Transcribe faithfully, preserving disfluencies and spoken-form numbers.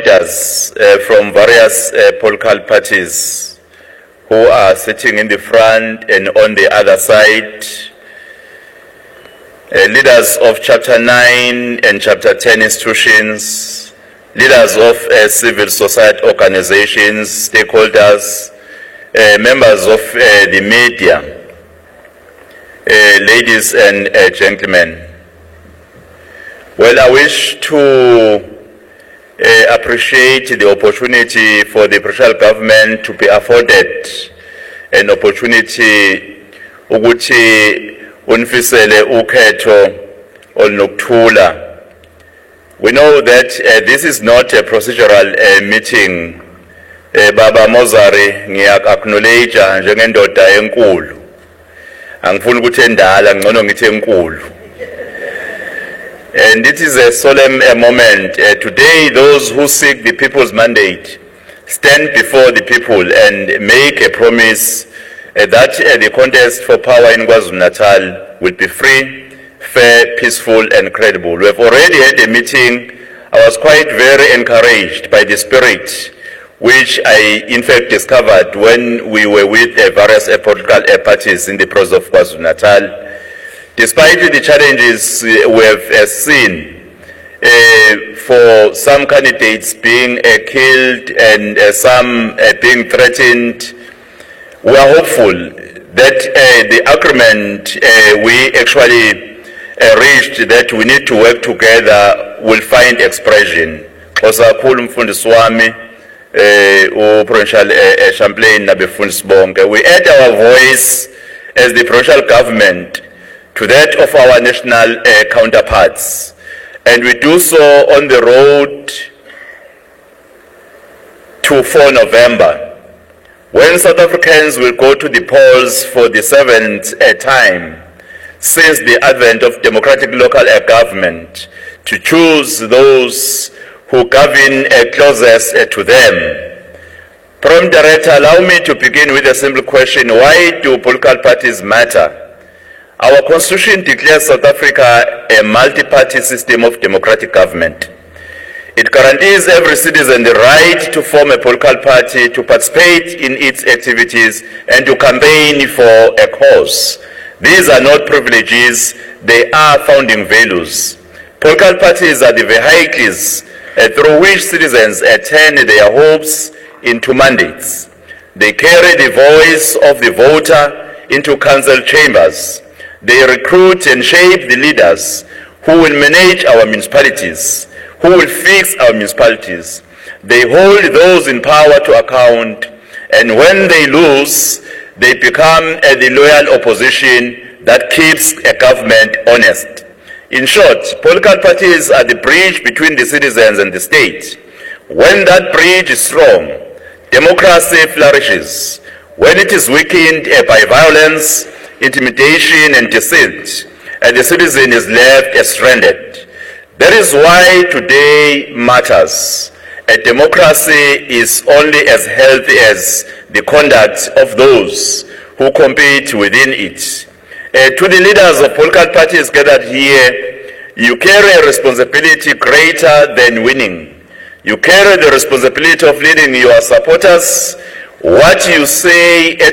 electors uh, from various uh, political parties who are sitting in the front and on the other side, uh, leaders of Chapter nine and Chapter ten institutions, leaders of uh, civil society organizations, stakeholders, uh, members of uh, the media, uh, ladies and uh, gentlemen. Well, I wish to uh, appreciate the opportunity for the provincial government to be afforded an opportunity ukuthi unfisele ukhetho olunokuthula. We know that uh, this is not a procedural uh, meeting. Uh, Baba Mozari ngiyak-acknowledge njengendoda enkulu. Angifuni ukuthi endala ngcono ngithi enkulu. And it is a solemn uh, moment. Uh, today, those who seek the people's mandate stand before the people and make a promise uh, that uh, the contest for power in KwaZulu-Natal will be free, fair, peaceful, and credible. We have already had a meeting. I was quite very encouraged by the spirit which I, in fact, discovered when we were with uh, various uh, political uh, parties in the process of KwaZulu-Natal. Despite the challenges we have uh, seen, uh, for some candidates being uh, killed and uh, some uh, being threatened, we are hopeful that uh, the agreement uh, we actually uh, reached, that we need to work together, will find expression. Xosa kakhulu mfundisi wami u-Provincial Champlain nabefundisi bonke. We add our voice as the provincial government to that of our national uh, counterparts. And we do so on the road to four November, when South Africans will go to the polls for the seventh uh, time since the advent of democratic local uh, government, to choose those who govern uh, closest uh, to them. Prime Director, allow me to begin with a simple question. Why do political parties matter? Our Constitution declares South Africa a multi-party system of democratic government. It guarantees every citizen the right to form a political party, to participate in its activities, and to campaign for a cause. These are not privileges, they are founding values. Political parties are the vehicles uh, through which citizens uh, turn their hopes into mandates. They carry the voice of the voter into council chambers. They recruit and shape the leaders who will manage our municipalities, who will fix our municipalities. They hold those in power to account, and when they lose, they become uh, the loyal opposition that keeps a government honest. In short, political parties are the bridge between the citizens and the state. When that bridge is strong, democracy flourishes. When it is weakened uh, by violence, intimidation and deceit, and the citizen is left stranded. That is why today matters. A democracy is only as healthy as the conduct of those who compete within it. Uh, to the leaders of political parties gathered here, you carry a responsibility greater than winning. You carry the responsibility of leading your supporters. What you say at